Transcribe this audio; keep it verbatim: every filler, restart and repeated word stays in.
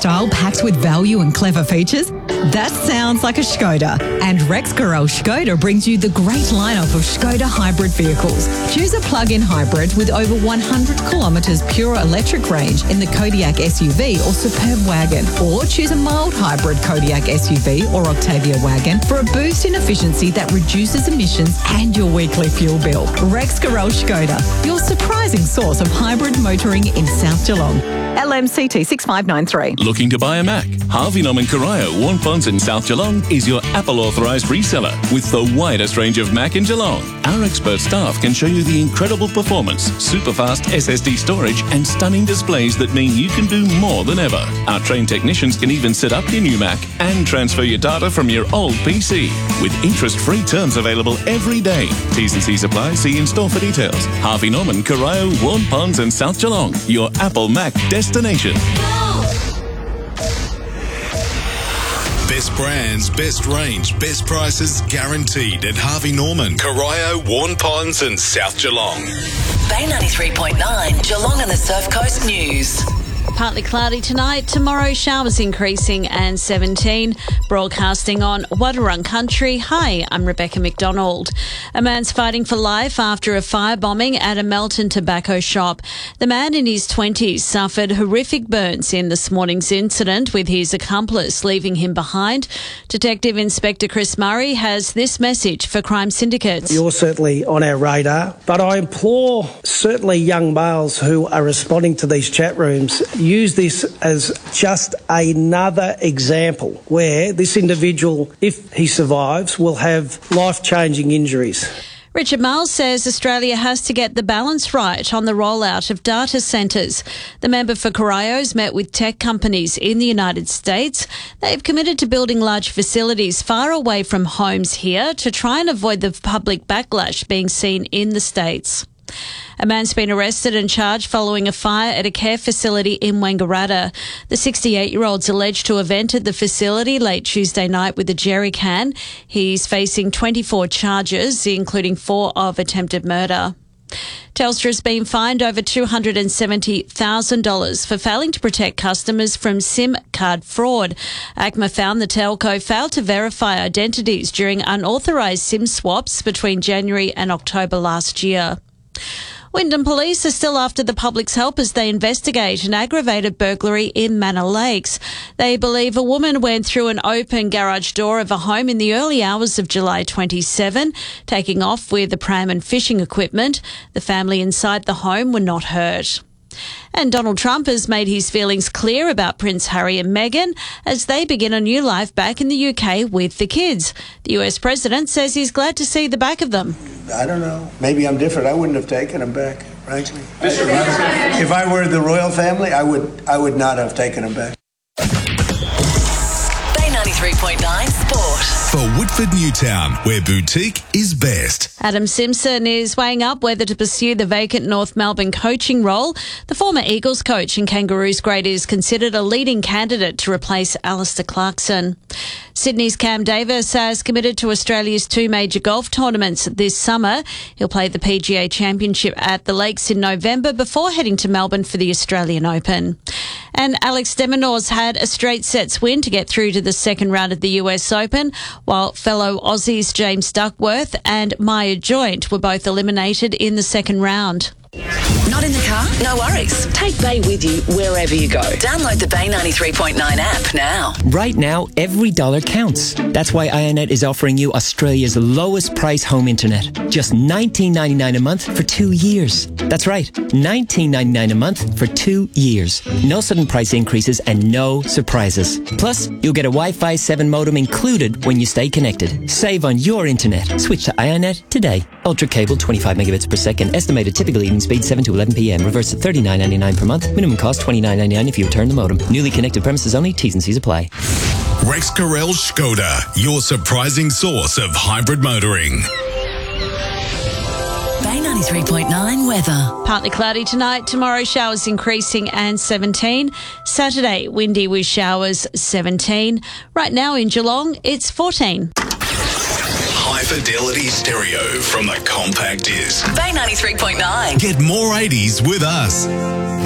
style packed with value and clever features? That sounds like a Skoda. And Rex Gorel Skoda brings you the great lineup of Skoda hybrid vehicles. Choose a plug-in hybrid with over one hundred kilometres pure electric range in the Kodiaq S U V or Superb wagon. Or choose a mild hybrid Kodiaq S U V or Octavia wagon for a boost in efficiency that reduces emissions and your weekly fuel bill. Rex Gorel Skoda, your surprising source of hybrid motoring in South Geelong. L M C T six five nine three. Looking to buy a Mac? Harvey Norman Corio, Warnpons in South Geelong is your Apple authorised reseller with the widest range of Mac in Geelong. Our expert staff can show you the incredible performance, super fast S S D storage and stunning displays that mean you can do more than ever. Our trained technicians can even set up your new Mac and transfer your data from your old P C with interest-free terms available every day. T's and C's apply. See in store for details. Harvey Norman, Corio, Warnpons and South Geelong, your Apple Mac destination. Best brands, best range, best prices guaranteed at Harvey Norman, Corio, Warnpons and South Geelong. Bay ninety-three point nine, Geelong and the Surf Coast News. Partly cloudy tonight, tomorrow showers increasing and seventeen. Broadcasting on Wadawurrung Country. Hi, I'm Rebecca McDonald. A man's fighting for life after a firebombing at a Melton tobacco shop. The man in his twenties suffered horrific burns in this morning's incident with his accomplice leaving him behind. Detective Inspector Chris Murray has this message for crime syndicates. You're certainly on our radar, but I implore certainly young males who are responding to these chat rooms, use this as just another example where this individual, if he survives, will have life-changing injuries. Richard Miles says Australia has to get the balance right on the rollout of data centres. The member for Corio's met with tech companies in the United States. They've committed to building large facilities far away from homes here to try and avoid the public backlash being seen in the States. A man's been arrested and charged following a fire at a care facility in Wangaratta. The sixty-eight-year-old's alleged to have entered the facility late Tuesday night with a jerry can. He's facing twenty-four charges, including four of attempted murder. Telstra has been fined over two hundred seventy thousand dollars for failing to protect customers from SIM card fraud. A C M A found the telco failed to verify identities during unauthorised SIM swaps between January and October last year. Wyndham Police are still after the public's help as they investigate an aggravated burglary in Manor Lakes. They believe a woman went through an open garage door of a home in the early hours of July twenty-seventh, taking off with a pram and fishing equipment. The family inside the home were not hurt. And Donald Trump has made his feelings clear about Prince Harry and Meghan as they begin a new life back in the U K with the kids. The U S president says he's glad to see the back of them. I don't know. Maybe I'm different. I wouldn't have taken them back, frankly. If I were the royal family, I would I would not have taken them back. Bay ninety-three point nine Sport. For Whitford Newtown, where boutique is best. Adam Simpson is weighing up whether to pursue the vacant North Melbourne coaching role. The former Eagles coach and Kangaroos great is considered a leading candidate to replace Alistair Clarkson. Sydney's Cam Davis has committed to Australia's two major golf tournaments this summer. He'll play the P G A Championship at the Lakes in November before heading to Melbourne for the Australian Open. And Alex de Minaur's had a straight sets win to get through to the second round of the U S Open, while fellow Aussies James Duckworth and Maya Joint were both eliminated in the second round. Not in the car? No worries. Take Bay with you wherever you go. Download the Bay ninety-three point nine app now. Right now, every dollar counts. That's why iiNet is offering you Australia's lowest price home internet. Just nineteen ninety-nine a month for two years. That's right, nineteen ninety-nine a month for two years. No sudden price increases and no surprises. Plus, you'll get a Wi-Fi seven modem included when you stay connected. Save on your internet. Switch to iiNet today. Ultra cable, twenty-five megabits per second. Estimated typical evening speed seven to eleven p.m. Reverse at thirty-nine ninety-nine per month. Minimum cost twenty-nine ninety-nine if you return the modem. Newly connected premises only. T's and C's apply. Rex Gorel Skoda, your surprising source of hybrid motoring. Bay ninety-three point nine weather. Partly cloudy tonight. Tomorrow showers increasing and seventeen. Saturday windy with showers seventeen. Right now in Geelong it's fourteen. High fidelity stereo from the Compact Disc. Bay ninety-three point nine. Get more eighties with us.